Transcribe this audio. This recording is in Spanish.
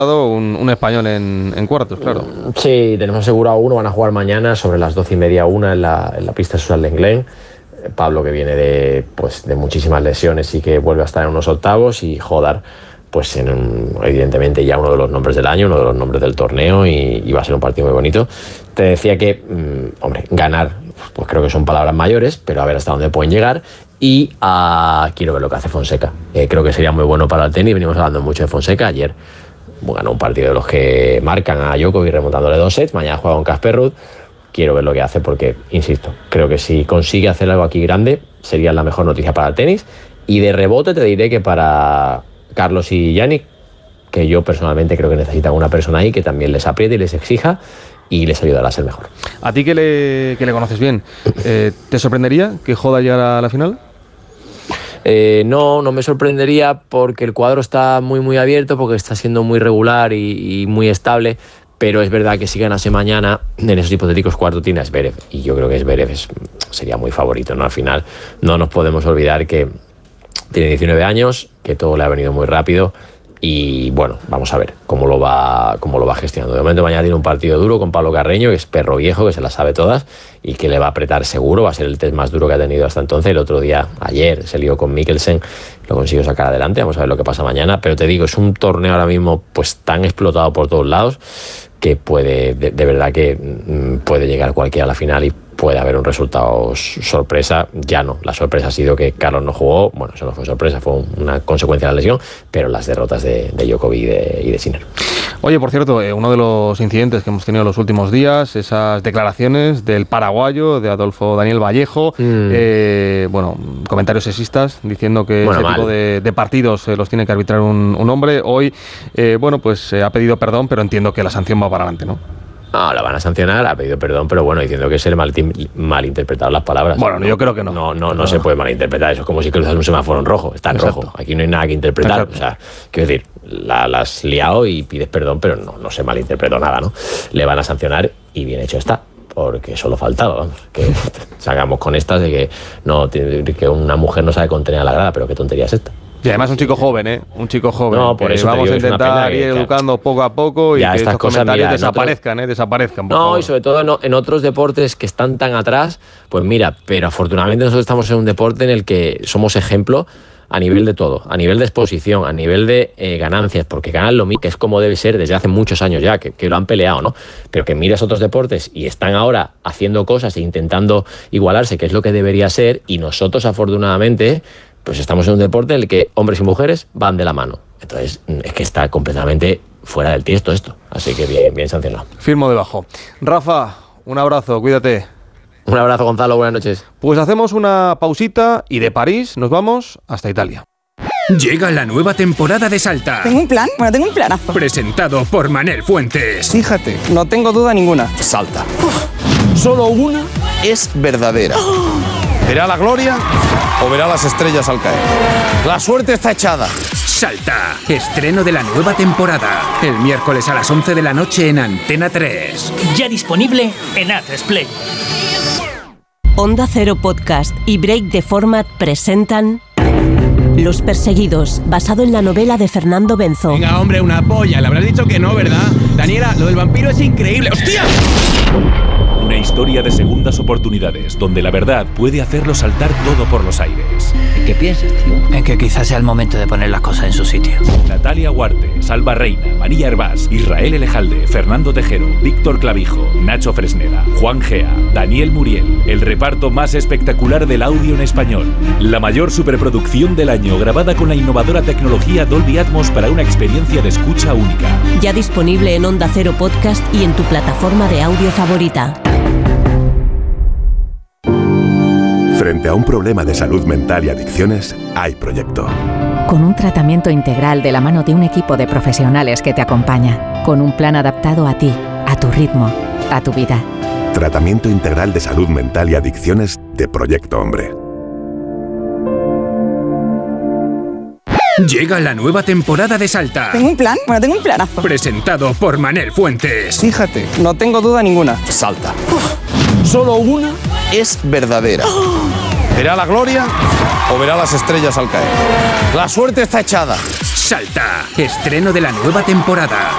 un español en cuartos, claro. Sí, tenemos asegurado uno, van a jugar mañana sobre las 12:30 una en la pista Susan Lenglen. Pablo, que viene de muchísimas lesiones y que vuelve a estar en unos octavos, y Jodar, pues evidentemente ya uno de los nombres del año, uno de los nombres del torneo, y va a ser un partido muy bonito. Te decía que, ganar, pues creo que son palabras mayores, pero a ver hasta dónde pueden llegar. Y quiero ver lo que hace Fonseca. Creo que sería muy bueno para el tenis. Venimos hablando mucho de Fonseca. Ayer ganó un partido de los que marcan a Djokovic remontándole 2 sets. Mañana juega con Casper Ruud. Quiero ver lo que hace porque, insisto, creo que si consigue hacer algo aquí grande, sería la mejor noticia para el tenis. Y de rebote te diré que para Carlos y Yannick, que yo personalmente creo que necesitan una persona ahí que también les apriete y les exija y les ayudará a ser mejor. A ti que le conoces bien, ¿te sorprendería que Joda llegara a la final? No me sorprendería porque el cuadro está muy muy abierto, porque está siendo muy regular y muy estable, pero es verdad que si ganase mañana, en esos hipotéticos cuartos tiene a Zverev, y yo creo que Zverev sería muy favorito, ¿no? Al final no nos podemos olvidar que tiene 19 años, que todo le ha venido muy rápido, y bueno, vamos a ver cómo lo va gestionando. De momento mañana tiene un partido duro con Pablo Carreño, que es perro viejo, que se las sabe todas y que le va a apretar seguro. Va a ser el test más duro que ha tenido hasta entonces. El otro día, ayer, se lió con Mikkelsen, lo consiguió sacar adelante. Vamos a ver lo que pasa mañana, pero te digo, es un torneo ahora mismo pues tan explotado por todos lados que puede, de verdad que puede llegar cualquiera a la final y puede haber un resultado sorpresa. Ya no, la sorpresa ha sido que Carlos no jugó. Bueno, eso no fue sorpresa, fue una consecuencia de la lesión, pero las derrotas de Djokovic y de Sinner. Oye, por cierto, uno de los incidentes que hemos tenido los últimos días, esas declaraciones del paraguayo, de Adolfo Daniel Vallejo, comentarios sexistas diciendo que ese tipo de partidos los tiene que arbitrar un hombre. Hoy, ha pedido perdón, pero entiendo que la sanción va para adelante, ¿no? No, la van a sancionar, ha pedido perdón, pero bueno, diciendo que se le malinterpretaron las palabras. Bueno, yo creo que no. No se puede malinterpretar. Eso es como si cruzas un semáforo en rojo. Está en rojo. Aquí no hay nada que interpretar. Exacto. O sea, quiero decir, la has liado y pides perdón, pero no se malinterpretó nada, ¿no? Le van a sancionar y bien hecho está. Porque solo faltaba, vamos, que salgamos con estas de que una mujer no sabe contener a la grada, pero qué tontería es esta. Y además un chico joven, ¿eh? Un chico joven. No, por eso vamos a intentar ir educando poco a poco y que estos comentarios desaparezcan. No, y sobre todo en otros deportes que están tan atrás, pues mira, pero afortunadamente nosotros estamos en un deporte en el que somos ejemplo a nivel de todo, a nivel de exposición, a nivel de ganancias, porque ganan lo mismo, que es como debe ser desde hace muchos años ya, que lo han peleado, ¿no? Pero que miras otros deportes y están ahora haciendo cosas e intentando igualarse, que es lo que debería ser, y nosotros afortunadamente pues estamos en un deporte en el que hombres y mujeres van de la mano. Entonces, es que está completamente fuera del tiesto esto. Así que bien sancionado. Firmo debajo. Rafa, un abrazo, cuídate. Un abrazo, Gonzalo, buenas noches. Pues hacemos una pausita y de París nos vamos hasta Italia. Llega la nueva temporada de Salta. ¿Tengo un plan? Bueno, tengo un planazo. Presentado por Manel Fuentes. Fíjate, no tengo duda ninguna. Salta. Solo una es verdadera. ¿Verá la gloria o verá las estrellas al caer? La suerte está echada. Salta. Estreno de la nueva temporada. El miércoles a las 11 de la noche en Antena 3. Ya disponible en A3 Play. Onda Cero Podcast y Break the Format presentan Los Perseguidos, basado en la novela de Fernando Benzo. Venga, hombre, una polla. Le habrás dicho que no, ¿verdad? Daniela, lo del vampiro es increíble. ¡Hostia! Una historia de segundas oportunidades, donde la verdad puede hacerlo saltar todo por los aires. ¿En qué piensas, tío? En que quizás sea el momento de poner las cosas en su sitio. Natalia Huarte, Salva Reina, María Hervás, Israel Elejalde, Fernando Tejero, Víctor Clavijo, Nacho Fresneda, Juan Gea, Daniel Muriel. El reparto más espectacular del audio en español. La mayor superproducción del año, grabada con la innovadora tecnología Dolby Atmos para una experiencia de escucha única. Ya disponible en Onda Cero Podcast y en tu plataforma de audio favorita. Frente a un problema de salud mental y adicciones, hay Proyecto. Con un tratamiento integral de la mano de un equipo de profesionales que te acompaña, con un plan adaptado a ti, a tu ritmo, a tu vida. Tratamiento integral de salud mental y adicciones de Proyecto Hombre. Llega la nueva temporada de Salta. ¿Tengo un plan? Bueno, tengo un planazo. Presentado por Manel Fuentes. Fíjate, no tengo duda ninguna. Salta. Solo una es verdadera. ¿Verá la gloria o verá las estrellas al caer? La suerte está echada. Salta. Estreno de la nueva temporada.